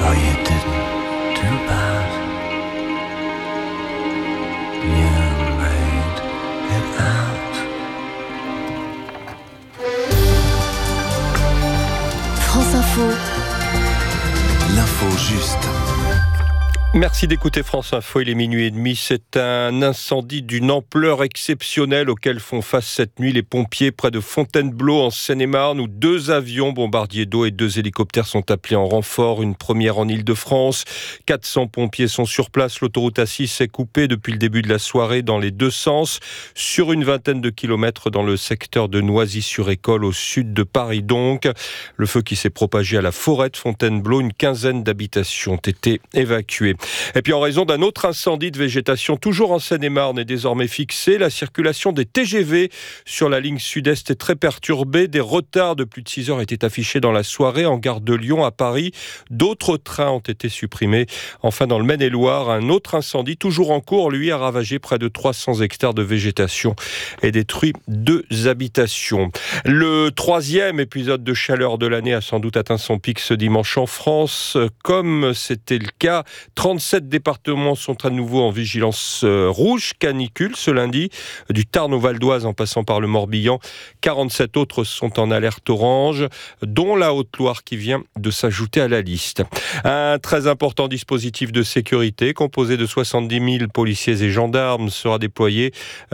Oh, you didn't do bad. You made it out. France Info. L'info juste. Merci d'écouter France Info, il est 12h30. C'est un incendie d'une ampleur exceptionnelle auquel font face cette nuit les pompiers près de Fontainebleau en Seine-et-Marne où 2 avions bombardiers d'eau et 2 hélicoptères sont appelés en renfort, une première en Île-de-France. 400 pompiers sont sur place. L'autoroute A6 est coupée depuis le début de la soirée dans les 2 sens, sur une vingtaine de kilomètres dans le secteur de Noisy-sur-École au sud de Paris donc. Le feu qui s'est propagé à la forêt de Fontainebleau, une quinzaine d'habitations ont été évacuées. Et puis en raison d'un autre incendie de végétation, toujours en Seine-et-Marne, est désormais fixé. La circulation des TGV sur la ligne sud-est est très perturbée. Des retards de plus de 6 heures étaient affichés dans la soirée en gare de Lyon à Paris. D'autres trains ont été supprimés. Enfin, dans le Maine-et-Loire, un autre incendie, toujours en cours, lui, a ravagé près de 300 hectares de végétation et détruit 2 habitations. Le 3e épisode de chaleur de l'année a sans doute atteint son pic ce dimanche en France. Comme c'était le cas, 37 départements sont à nouveau en vigilance rouge canicule ce lundi, du Tarn au Val d'Oise en passant par le Morbihan. 47 autres sont en alerte orange, dont la Haute-Loire qui vient de s'ajouter à la liste. Un très important dispositif de sécurité composé de 70 000 policiers et gendarmes sera déployé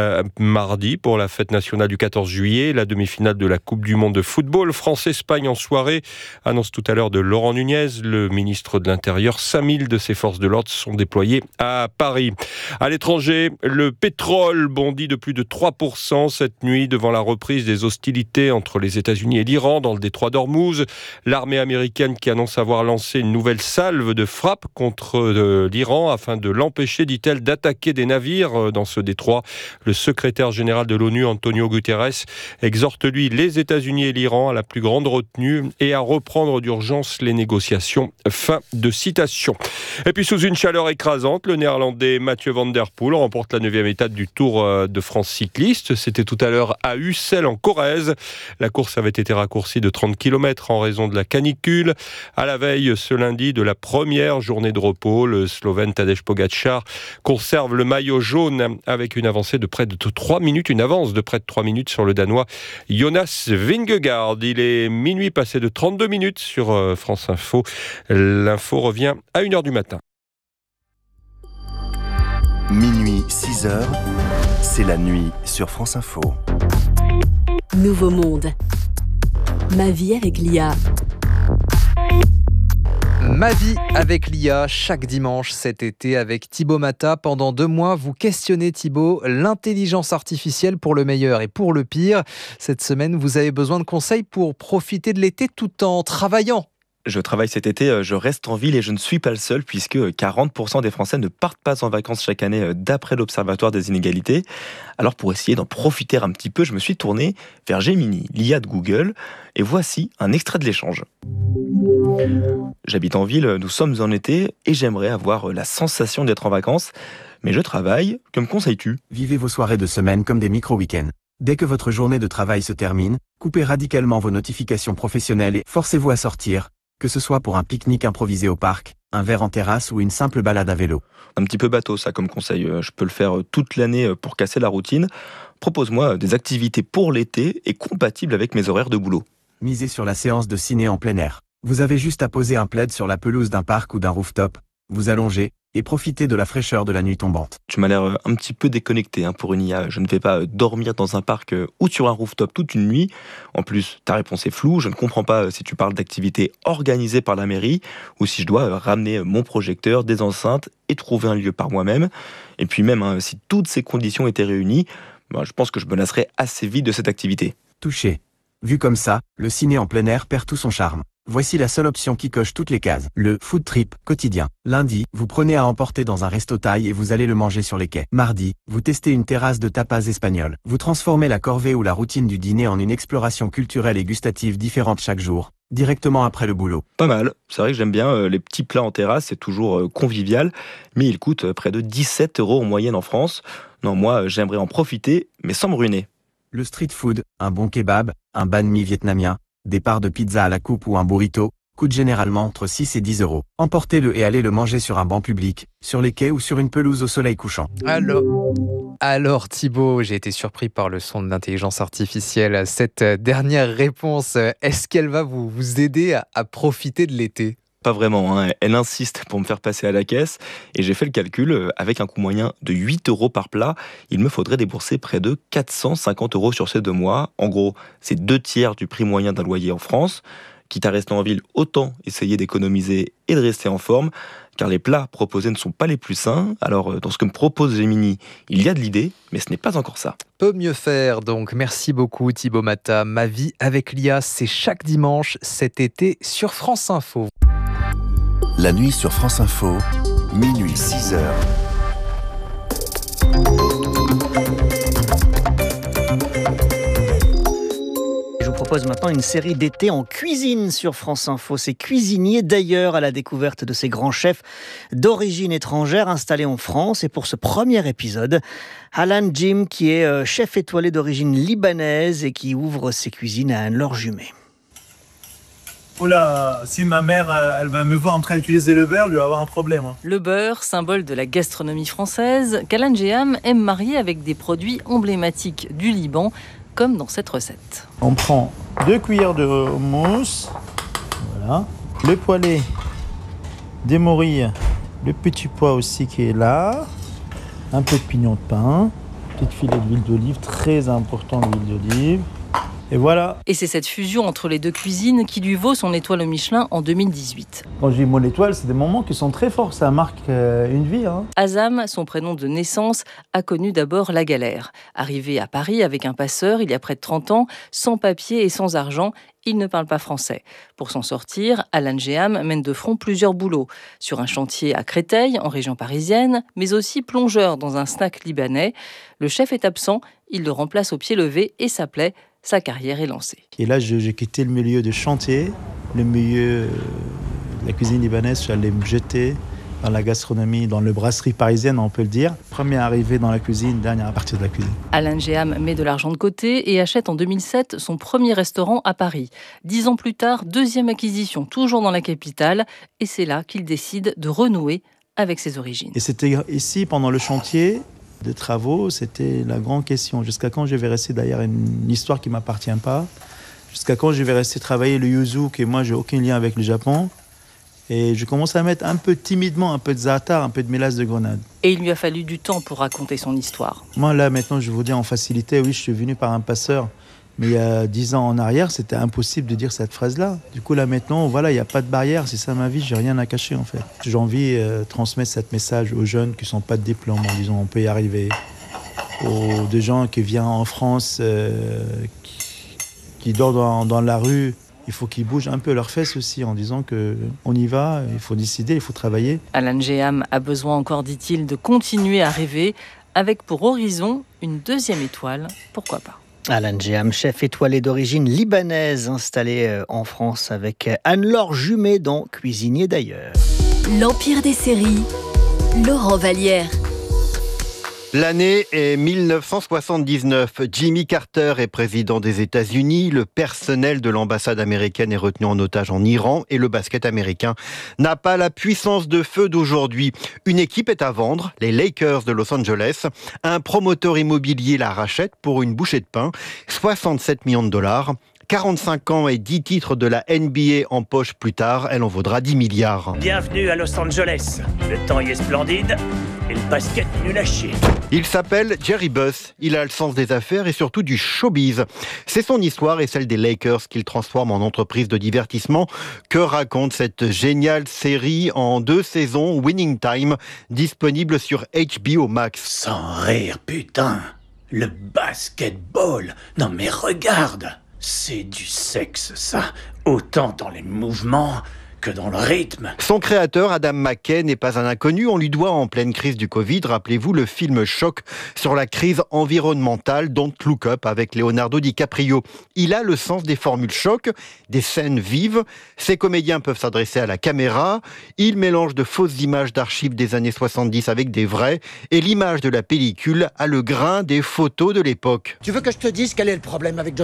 mardi pour la fête nationale du 14 juillet, la demi-finale de la Coupe du Monde de football. France-Espagne en soirée, annonce tout à l'heure de Laurent Nunez, le ministre de l'Intérieur. 5000 de ses forces de l'ordre sont déployés à Paris. À l'étranger, le pétrole bondit de plus de 3% cette nuit devant la reprise des hostilités entre les États-Unis et l'Iran dans le détroit d'Ormuz. L'armée américaine qui annonce avoir lancé une nouvelle salve de frappe contre l'Iran afin de l'empêcher, dit-elle, d'attaquer des navires dans ce détroit. Le secrétaire général de l'ONU, Antonio Guterres, exhorte lui les États-Unis et l'Iran à la plus grande retenue et à reprendre d'urgence les négociations. Fin de citation. Et puis sous une chaleur écrasante, le néerlandais Mathieu van der Poel remporte la 9e étape du Tour de France cycliste. C'était tout à l'heure à Ussel en Corrèze. La course avait été raccourcie de 30 km en raison de la canicule. À la veille ce lundi de la première journée de repos, le Slovène Tadej Pogačar conserve le maillot jaune avec une avance de près de 3 minutes sur le Danois Jonas Vingegaard. Il est minuit passé de 32 minutes sur France Info. L'info revient à 1h du matin. Minuit, 6h, c'est la nuit sur France Info. Nouveau monde. Ma vie avec l'IA. Ma vie avec l'IA, chaque dimanche cet été avec Thibaut Mata. Pendant 2 mois, vous questionnez, Thibaut, l'intelligence artificielle pour le meilleur et pour le pire. Cette semaine, vous avez besoin de conseils pour profiter de l'été tout en travaillant. Je travaille cet été, je reste en ville et je ne suis pas le seul puisque 40% des Français ne partent pas en vacances chaque année d'après l'Observatoire des inégalités. Alors pour essayer d'en profiter un petit peu, je me suis tourné vers Gemini, l'IA de Google, et voici un extrait de l'échange. J'habite en ville, nous sommes en été et j'aimerais avoir la sensation d'être en vacances, mais je travaille, que me conseilles-tu ? Vivez vos soirées de semaine comme des micro-week-ends. Dès que votre journée de travail se termine, coupez radicalement vos notifications professionnelles et forcez-vous à sortir. Que ce soit pour un pique-nique improvisé au parc, un verre en terrasse ou une simple balade à vélo. Un petit peu bateau ça comme conseil, je peux le faire toute l'année pour casser la routine. Propose-moi des activités pour l'été et compatibles avec mes horaires de boulot. Misez sur la séance de ciné en plein air. Vous avez juste à poser un plaid sur la pelouse d'un parc ou d'un rooftop, vous allongez et profitez de la fraîcheur de la nuit tombante. Tu m'as l'air un petit peu déconnecté pour une IA. Je ne vais pas dormir dans un parc ou sur un rooftop toute une nuit. En plus, ta réponse est floue. Je ne comprends pas si tu parles d'activités organisées par la mairie ou si je dois ramener mon projecteur, des enceintes et trouver un lieu par moi-même. Et puis même, si toutes ces conditions étaient réunies, je pense que je me lasserais assez vite de cette activité. Touché. Vu comme ça, le ciné en plein air perd tout son charme. Voici la seule option qui coche toutes les cases. Le food trip quotidien. Lundi, vous prenez à emporter dans un resto thaï et vous allez le manger sur les quais. Mardi, vous testez une terrasse de tapas espagnol. Vous transformez la corvée ou la routine du dîner en une exploration culturelle et gustative différente chaque jour, directement après le boulot. Pas mal. C'est vrai que j'aime bien les petits plats en terrasse, c'est toujours convivial, mais ils coûtent près de 17 € en moyenne en France. Non, moi, j'aimerais en profiter, mais sans me ruiner. Le street food, un bon kebab, un banh mi vietnamien, des parts de pizza à la coupe ou un burrito, coûte généralement entre 6 et 10 euros. Emportez-le et allez le manger sur un banc public, sur les quais ou sur une pelouse au soleil couchant. Alors Thibaut, j'ai été surpris par le son de l'intelligence artificielle. Cette dernière réponse, est-ce qu'elle va vous aider à profiter de l'été ? Pas vraiment, hein. Elle insiste pour me faire passer à la caisse et j'ai fait le calcul, avec un coût moyen de 8 euros par plat, il me faudrait débourser près de 450 euros sur ces 2 mois. En gros, c'est 2/3 du prix moyen d'un loyer en France. Quitte à rester en ville, autant essayer d'économiser et de rester en forme, car les plats proposés ne sont pas les plus sains. Alors, dans ce que me propose Gemini, il y a de l'idée, mais ce n'est pas encore ça. Peut mieux faire, donc merci beaucoup Thibaut Mata. Ma vie avec l'IA, c'est chaque dimanche cet été sur France Info. La nuit sur France Info, minuit 6h. Je vous propose maintenant une série d'été en cuisine sur France Info. Ces cuisiniers d'ailleurs à la découverte de ces grands chefs d'origine étrangère installés en France. Et pour ce premier épisode, Alan Jim, qui est chef étoilé d'origine libanaise et qui ouvre ses cuisines à Anne-Laure Jumet. Oula, si ma mère elle va me voir en train d'utiliser le beurre, je vais avoir un problème. Le beurre, symbole de la gastronomie française, qu'Alan Jeham aime marier avec des produits emblématiques du Liban, comme dans cette recette. On prend 2 cuillères de mousse, voilà, le poêlé, des morilles, le petit pois aussi qui est là, un peu de pignon de pain, petit filet d'huile d'olive, très important l'huile d'olive. Et voilà. Et c'est cette fusion entre les deux cuisines qui lui vaut son étoile au Michelin en 2018. Quand je dis mon étoile, c'est des moments qui sont très forts, ça marque une vie. Azam, son prénom de naissance, a connu d'abord la galère. Arrivé à Paris avec un passeur il y a près de 30 ans, sans papier et sans argent, il ne parle pas français. Pour s'en sortir, Alan Jeham mène de front plusieurs boulots. Sur un chantier à Créteil, en région parisienne, mais aussi plongeur dans un snack libanais. Le chef est absent, il le remplace au pied levé et ça plaît. Sa carrière est lancée. Et là, j'ai quitté le milieu de chantier, le milieu de la cuisine libanaise. Je suis allé me jeter dans la gastronomie, dans le brasserie parisienne, on peut le dire. Premier arrivé dans la cuisine, dernier à partir de la cuisine. Alan Jeham met de l'argent de côté et achète en 2007 son premier restaurant à Paris. 10 ans plus tard, deuxième acquisition, toujours dans la capitale. Et c'est là qu'il décide de renouer avec ses origines. Et c'était ici, pendant le chantier de travaux, c'était la grande question. Jusqu'à quand je vais rester derrière une histoire qui ne m'appartient pas? Jusqu'à quand je vais rester travailler le yuzu, que moi, je n'ai aucun lien avec le Japon? Et je commence à mettre un peu timidement, un peu de za'atar, un peu de mélasse de grenade. Et il lui a fallu du temps pour raconter son histoire. Moi, là, maintenant, je vous dis en facilité, oui, je suis venu par un passeur. Mais il y a 10 ans en arrière, c'était impossible de dire cette phrase-là. Du coup, là, maintenant, voilà, il n'y a pas de barrière. C'est ça ma vie, j'ai rien à cacher, en fait. J'ai envie de transmettre ce message aux jeunes qui ne sont pas de diplôme, en disant on peut y arriver. Aux des gens qui viennent en France, qui dorment dans la rue. Il faut qu'ils bougent un peu leurs fesses aussi, en disant qu'on y va, il faut décider, il faut travailler. Alan Jeham a besoin encore, dit-il, de continuer à rêver, avec pour horizon une deuxième étoile, pourquoi pas. Alan Jeham, chef étoilé d'origine libanaise, installé en France avec Anne-Laure Jumet dans Cuisinier d'ailleurs. L'Empire des séries, Laurent Vallière. L'année est 1979. Jimmy Carter est président des États-Unis. Le personnel de l'ambassade américaine est retenu en otage en Iran et le basket américain n'a pas la puissance de feu d'aujourd'hui. Une équipe est à vendre, les Lakers de Los Angeles. Un promoteur immobilier la rachète pour une bouchée de pain, 67 millions de dollars. 45 ans et 10 titres de la NBA en poche plus tard, elle en vaudra 10 milliards. Bienvenue à Los Angeles. Le temps y est splendide et le basket nul à chier. Il s'appelle Jerry Buss. Il a le sens des affaires et surtout du showbiz. C'est son histoire et celle des Lakers qu'il transforme en entreprise de divertissement. Que raconte cette géniale série en 2 saisons, Winning Time, disponible sur HBO Max. Sans rire, putain. Le basketball. Non mais regarde. C'est du sexe, ça. Autant dans les mouvements que dans le rythme. Son créateur, Adam McKay, n'est pas un inconnu. On lui doit, en pleine crise du Covid, rappelez-vous, le film Choc sur la crise environnementale, Don't Look Up, avec Leonardo DiCaprio. Il a le sens des formules choc, des scènes vives. Ces comédiens peuvent s'adresser à la caméra. Il mélange de fausses images d'archives des années 70 avec des vraies. Et l'image de la pellicule a le grain des photos de l'époque. Tu veux que je te dise quel est le problème avec Johnson ?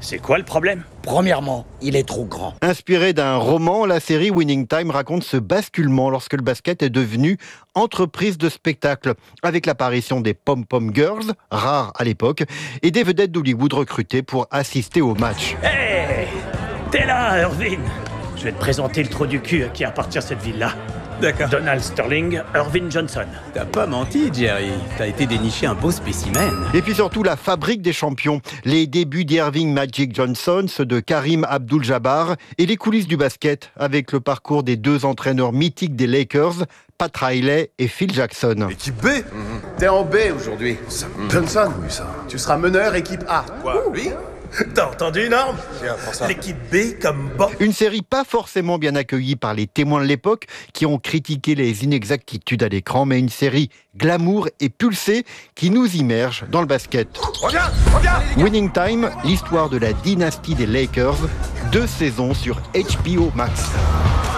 C'est quoi le problème ? Premièrement, il est trop grand. Inspirée d'un roman, la série Winning Time raconte ce basculement lorsque le basket est devenu entreprise de spectacle, avec l'apparition des Pom-Pom Girls, rares à l'époque, et des vedettes d'Hollywood recrutées pour assister au match. Hey, t'es là, Irvin. Je vais te présenter le trou du cul qui appartient à cette ville-là. D'accord. Donald Sterling, Irvin Johnson. T'as pas menti, Jerry. T'as été déniché un beau spécimen. Et puis surtout la fabrique des champions. Les débuts d'Irving Magic Johnson, ceux de Karim Abdul-Jabbar et les coulisses du basket avec le parcours des deux entraîneurs mythiques des Lakers, Pat Riley et Phil Jackson. Équipe B T'es en B aujourd'hui. Johnson, tu seras meneur équipe A. Quoi, lui ? T'as entendu, Norm ? L'équipe B comme bon. Une série pas forcément bien accueillie par les témoins de l'époque qui ont critiqué les inexactitudes à l'écran, mais une série glamour et pulsée qui nous immerge dans le basket. Reviens. Winning Time, l'histoire de la dynastie des Lakers, 2 saisons sur HBO Max.